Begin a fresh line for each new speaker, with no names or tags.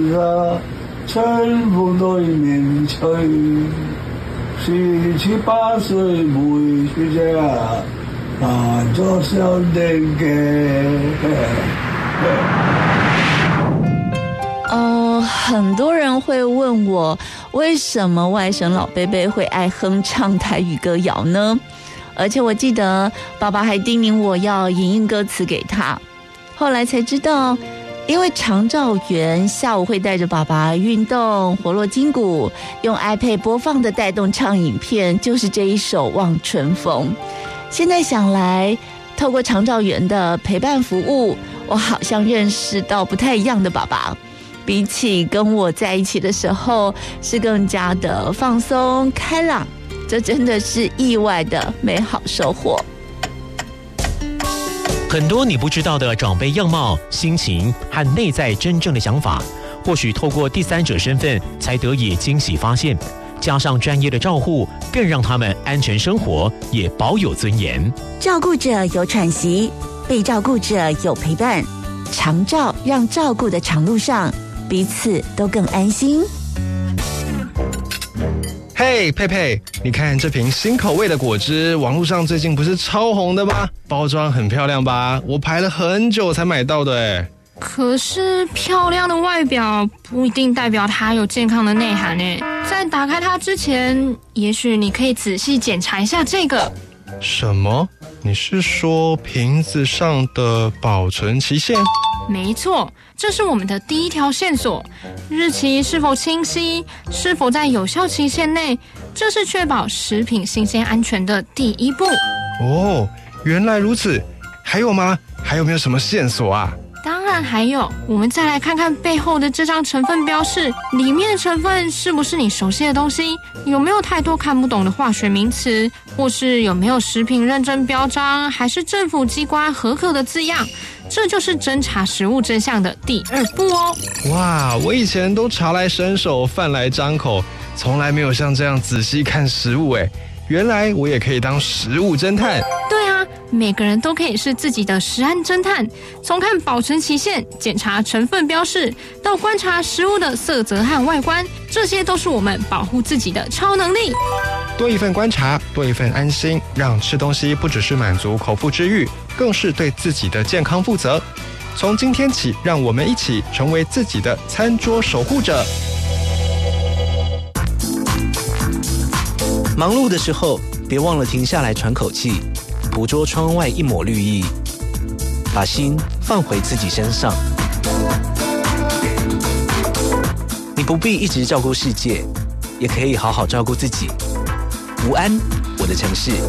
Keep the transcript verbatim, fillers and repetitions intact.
春風對面吹，十七八歲沒出嫁，扮作小丁嘅。
哦，很多人会问我，为什么外甥老贝贝会爱哼唱台语歌谣呢？而且我记得爸爸还叮咛我要影印歌词给他，后来才知道，因为长照员下午会带着爸爸运动，活络筋骨，用 iPad 播放的带动唱影片就是这一首《望春风》。现在想来，透过长照员的陪伴服务，我好像认识到不太一样的爸爸，比起跟我在一起的时候，是更加的放松开朗，这真的是意外的美好收获。
很多你不知道的长辈样貌、心情和内在真正的想法，或许透过第三者身份才得以惊喜发现，加上专业的照护，更让他们安全生活，也保有尊严。
照顾者有喘息，被照顾者有陪伴，长照让照顾的长路上彼此都更安心。
嘿，佩佩，你看这瓶新口味的果汁，网络上最近不是超红的吗？包装很漂亮吧？我排了很久才买到的诶。
可是漂亮的外表不一定代表它有健康的内涵诶。在打开它之前，也许你可以仔细检查一下这个。
什么？你是说瓶子上的保存期限？
没错，这是我们的第一条线索，日期是否清晰，是否在有效期限内，这是确保食品新鲜安全的第一步。
哦，原来如此。还有吗？还有没有什么线索啊？
当然还有，我们再来看看背后的这张成分标示，里面的成分是不是你熟悉的东西？有没有太多看不懂的化学名词？或是有没有食品认证标章，还是政府机关核可的字样？这就是侦查食物真相的第二步哦。
哇，我以前都茶来伸手，饭来张口，从来没有像这样仔细看食物诶。原来我也可以当食物侦探。
对啊，每个人都可以是自己的食安侦探，从看保存期限、检查成分标示，到观察食物的色泽和外观，这些都是我们保护自己的超能力。
多一份观察，多一份安心，让吃东西不只是满足口腹之欲，更是对自己的健康负责。从今天起，让我们一起成为自己的餐桌守护者。
忙碌的时候，别忘了停下来喘口气，捕捉窗外一抹绿意，把心放回自己身上。你不必一直照顾世界，也可以好好照顾自己。午安，我的城市。